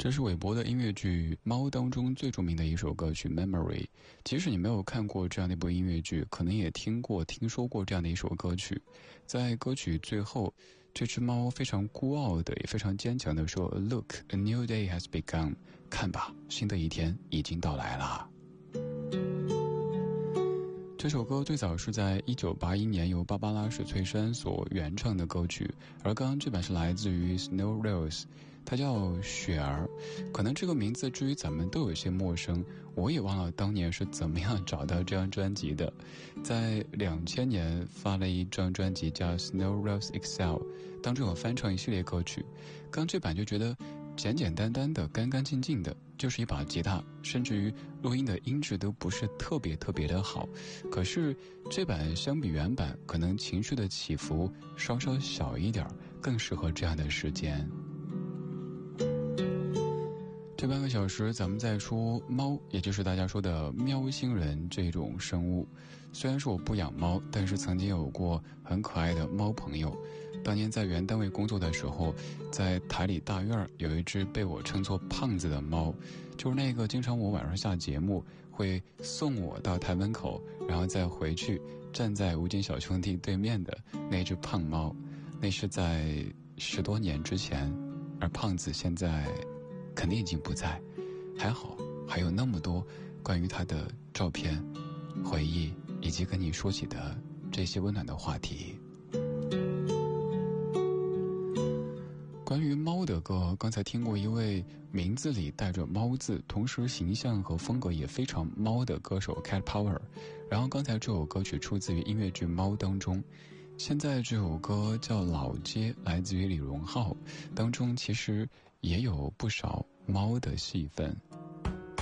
这是韦伯的音乐剧《猫》当中最著名的一首歌曲《Memory》。即使你没有看过这样的一部音乐剧，可能也听说过这样的一首歌曲。在歌曲最后，这只猫非常孤傲的，也非常坚强的说 ：“Look, a new day has begun。”看吧，新的一天已经到来了。这首歌最早是在1981年由芭芭拉史翠珊所原唱的歌曲，而刚刚这版是来自于 Snow Rose， 它叫雪儿。可能这个名字至于咱们都有些陌生，我也忘了当年是怎么样找到这张专辑的。在2000年发了一张专辑叫 Snow Rose Excel， 当中有翻唱一系列歌曲。刚这版就觉得简简单单的，干干净净的，就是一把吉他，甚至于录音的音质都不是特别的好。可是这版相比原版，可能情绪的起伏稍稍小一点，更适合这样的时间。这半个小时咱们在说猫，也就是大家说的喵星人这种生物。虽然说我不养猫，但是曾经有过很可爱的猫朋友。当年在原单位工作的时候，在台里大院有一只被我称作胖子的猫，就是那个经常我晚上下节目会送我到台门口，然后再回去站在吴京小兄弟对面的那只胖猫。那是在10多年之前，而胖子现在肯定已经不在，还好还有那么多关于他的照片、回忆，以及跟你说起的这些温暖的话题。关于猫的歌，刚才听过一位名字里带着猫字，同时形象和风格也非常猫的歌手 Cat Power。 然后刚才这首歌曲出自于音乐剧《猫》当中。现在这首歌叫《老街》，来自于李荣浩，当中其实也有不少猫的戏份。